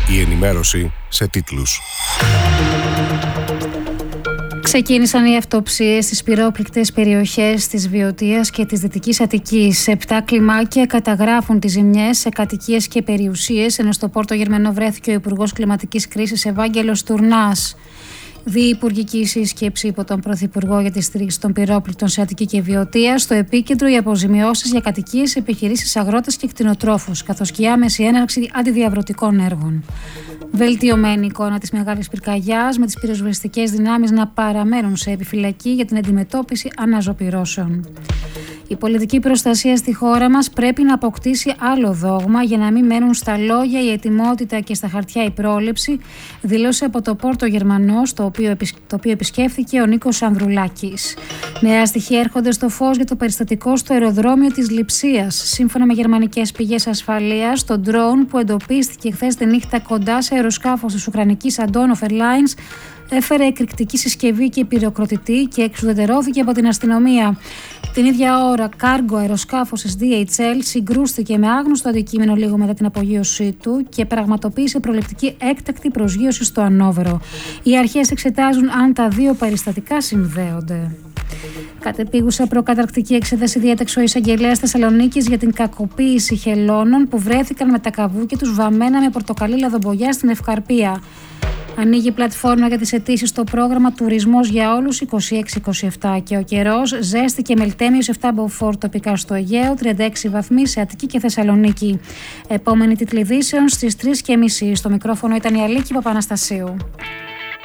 Η ενημέρωση σε τίτλους. Ξεκίνησαν οι αυτοψίες στις πυρόπληκτες περιοχές της Βιωτίας και της Δυτικής Αττικής. Σε 7 κλιμάκια καταγράφουν τις ζημιές σε κατοικίες και περιουσίες, ενώ στο Πόρτο Γερμανό βρέθηκε ο Υπουργός Κλιματικής Κρίσης Ευάγγελος Τουρνάς. Διυπουργική σύσκεψη υπό τον Πρωθυπουργό για τη στήριξη των πυρόπληκτων σε Αττική και Βιωτία. Στο επίκεντρο οι αποζημιώσεις για κατοικίες, επιχειρήσεις, αγρότες και κτηνοτρόφους, καθώς και η άμεση έναρξη αντιδιαβρωτικών έργων. Βελτιωμένη εικόνα της μεγάλης πυρκαγιάς, με τις πυροσβεστικές δυνάμεις να παραμένουν σε επιφυλακή για την αντιμετώπιση αναζωπυρώσεων. Η πολιτική προστασία στη χώρα μας πρέπει να αποκτήσει άλλο δόγμα για να μην μένουν στα λόγια η ετοιμότητα και στα χαρτιά η πρόληψη, δήλωσε από το Πόρτο Γερμανό, το οποίο επισκέφθηκε ο Νίκος Ανδρουλάκης. Νέα στοιχεία έρχονται στο φως για το περιστατικό στο αεροδρόμιο της Λειψίας. Σύμφωνα με γερμανικές πηγές ασφαλείας, το ντρόουν που εντοπίστηκε χθες τη νύχτα κοντά σε αεροσκάφος της Ουκρανικής Antonov Airlines έφερε εκρηκτική συσκευή και πυροκροτητή και εξουδετερώθηκε από την αστυνομία. Την ίδια ώρα, κάργο αεροσκάφος της DHL συγκρούστηκε με άγνωστο αντικείμενο λίγο μετά την απογείωσή του και πραγματοποίησε προληπτική έκτακτη προσγείωση στο Ανόβερο. Οι αρχές εξετάζουν αν τα δύο περιστατικά συνδέονται. Κατεπίγουσα προκαταρκτική εξέταση διέταξε ο εισαγγελέας Θεσσαλονίκης για την κακοποίηση χελώνων που βρέθηκαν με τα καβούκια τους βαμμένα με πορτοκαλί λαδομπογιά στην Ευκαρπία. Ανοίγει πλατφόρμα για τις αιτήσεις στο πρόγραμμα Τουρισμός για Όλους 26-27 και ο καιρός ζέστη και μελτέμιος 7 μποφόρ τοπικά στο Αιγαίο, 36 βαθμοί σε Αττική και Θεσσαλονίκη. Επόμενη τίτλη ειδήσεων στις 3:30. Στο μικρόφωνο ήταν η Αλίκη Παπαναστασίου.